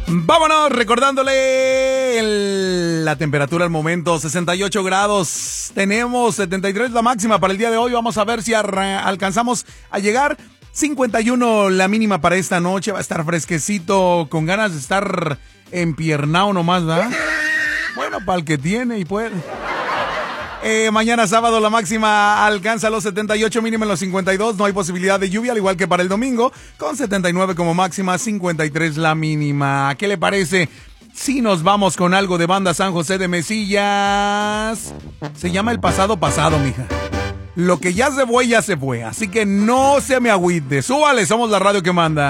Vámonos recordándole la temperatura al momento, 68 grados. Tenemos 73 la máxima para el día de hoy. Vamos a ver si alcanzamos a llegar. 51 la mínima para esta noche. Va a estar fresquecito, con ganas de estar empiernado nomás, ¿verdad? Bueno, para el que tiene y puede. Mañana sábado la máxima alcanza los 78, mínima en los 52. No hay posibilidad de lluvia, al igual que para el domingo, con 79 como máxima, 53 la mínima. ¿Qué le parece si nos vamos con algo de banda San José de Mesillas? Se llama El Pasado Pasado, mija. Lo que ya se fue, así que no se me agüite. Súbale, somos la radio que manda.